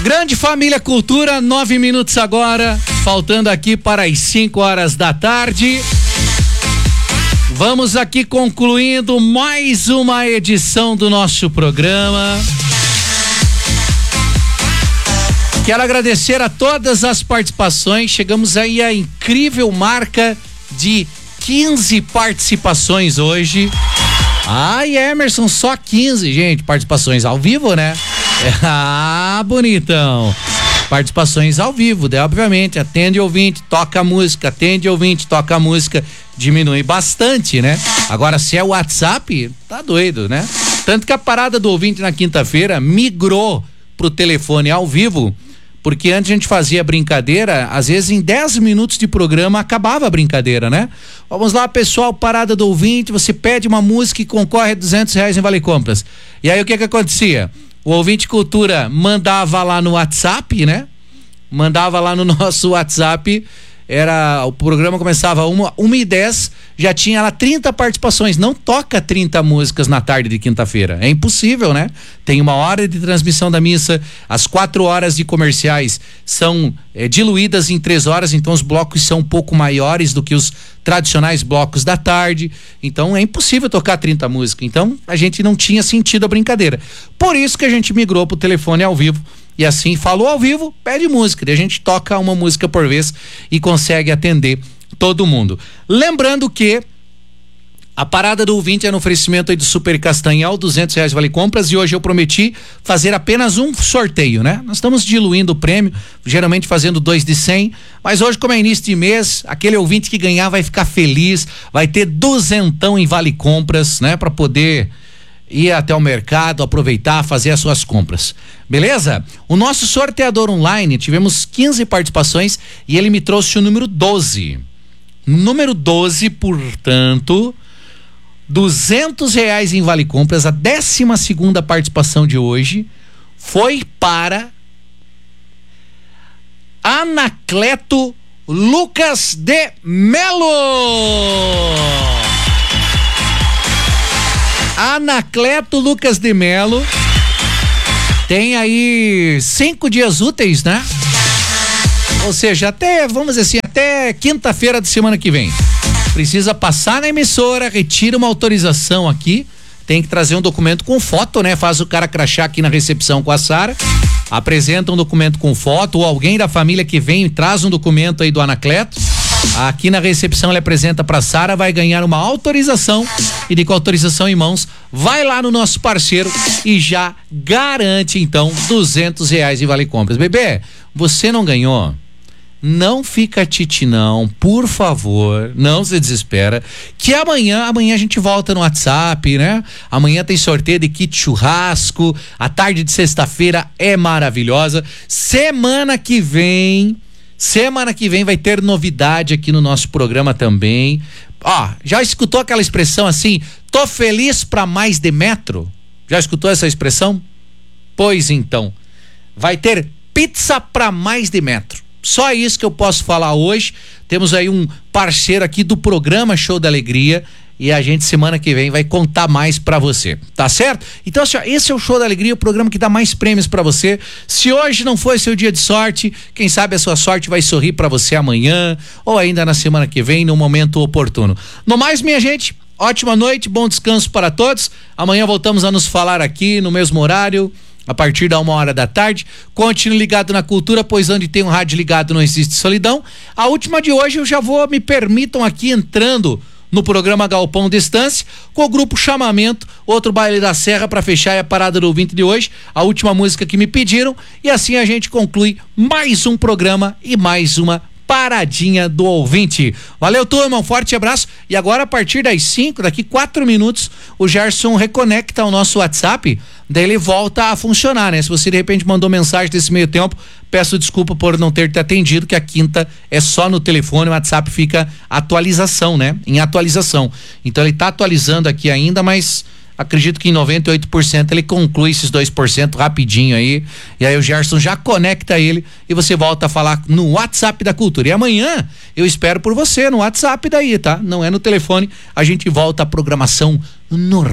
Grande Família Cultura, 9 minutos agora, faltando aqui para as 5 horas da tarde. Vamos aqui concluindo mais uma edição do nosso programa. Quero agradecer a todas as participações. Chegamos aí à incrível marca de 15 participações hoje. Ai, Emerson, só 15, gente, participações ao vivo, né? Ah, bonitão. Participações ao vivo, né? Obviamente, atende ouvinte, toca música, atende ouvinte, toca música, diminui bastante, né? Agora, se é o WhatsApp, tá doido, né? Tanto que a parada do ouvinte na quinta-feira migrou pro telefone ao vivo, porque antes a gente fazia brincadeira, às vezes em 10 minutos de programa acabava a brincadeira, né? Vamos lá, pessoal, parada do ouvinte, você pede uma música e concorre a R$200 em Vale Compras. E aí o que acontecia? O ouvinte cultura mandava lá no WhatsApp, né? Mandava lá no nosso WhatsApp, o programa começava 1h10, já tinha lá 30 participações. Não toca 30 músicas na tarde de quinta-feira, é impossível, né? Tem 1 hora de transmissão da missa, as 4 horas de comerciais são diluídas em 3 horas, então os blocos são um pouco maiores do que os tradicionais blocos da tarde, então é impossível tocar 30 músicas, então a gente não tinha sentido a brincadeira. Por isso que a gente migrou pro telefone ao vivo. E assim, falou ao vivo, pede música. Daí a gente toca uma música por vez e consegue atender todo mundo. Lembrando que a parada do ouvinte é no oferecimento aí do Super Castanhal, R$200 Vale Compras, e hoje eu prometi fazer apenas um sorteio, né? Nós estamos diluindo o prêmio, geralmente fazendo 2 de 100, mas hoje, como é início de mês, aquele ouvinte que ganhar vai ficar feliz, vai ter 200 em Vale Compras, né? Para poder ir até o mercado, aproveitar, fazer as suas compras. Beleza? O nosso sorteador online, tivemos 15 participações e ele me trouxe o número 12. Número 12, portanto, R$200 em Vale Compras. A 12ª participação de hoje foi para Anacleto Lucas de Melo. Anacleto Lucas de Melo tem aí 5 dias úteis, né? Ou seja, até, vamos dizer assim, até quinta-feira de semana que vem. Precisa passar na emissora, retira uma autorização aqui, tem que trazer um documento com foto, né? Faz o cara crachá aqui na recepção com a Sara, apresenta um documento com foto, ou alguém da família que vem e traz um documento aí do Anacleto. Aqui na recepção ele apresenta pra Sara, vai ganhar uma autorização e com autorização em mãos, vai lá no nosso parceiro e já garante então R$200 em Vale Compras. Bebê, você não ganhou? Não fica titi não, por favor, não se desespera, que amanhã a gente volta no WhatsApp, né? Amanhã tem sorteio de kit churrasco, a tarde de sexta-feira é maravilhosa, semana que vem vai ter novidade aqui no nosso programa também. Ó, já escutou aquela expressão assim, tô feliz pra mais de metro? Já escutou essa expressão? Pois então, vai ter pizza pra mais de metro. Só isso que eu posso falar hoje. Temos aí um parceiro aqui do programa Show da Alegria e a gente semana que vem vai contar mais pra você, tá certo? Então assim, ó, esse é o Show da Alegria, o programa que dá mais prêmios pra você. Se hoje não foi seu dia de sorte, quem sabe a sua sorte vai sorrir pra você amanhã ou ainda na semana que vem, no momento oportuno. No mais, minha gente, ótima noite, bom descanso para todos. Amanhã voltamos a nos falar aqui no mesmo horário, a partir da 1h da tarde. Continue ligado na Cultura, pois onde tem um rádio ligado não existe solidão. A última de hoje eu já vou, me permitam aqui entrando no programa Galpão Distância, com o grupo Chamamento, outro baile da Serra para fechar a parada do ouvinte de hoje, a última música que me pediram, e assim a gente conclui mais um programa e mais uma paradinha do ouvinte. Valeu, turma, um forte abraço. E agora, a partir das 5, daqui 4 minutos, o Gerson reconecta o nosso WhatsApp, daí ele volta a funcionar, né? Se você de repente mandou mensagem desse meio tempo, peço desculpa por não ter te atendido, que a quinta é só no telefone, o WhatsApp fica atualização, né? Em atualização. Então ele tá atualizando aqui ainda, mas acredito que em 98% ele conclui esses 2% rapidinho aí, e aí o Gerson já conecta ele e você volta a falar no WhatsApp da Cultura. E amanhã eu espero por você no WhatsApp daí, tá? Não é no telefone, a gente volta à programação normal.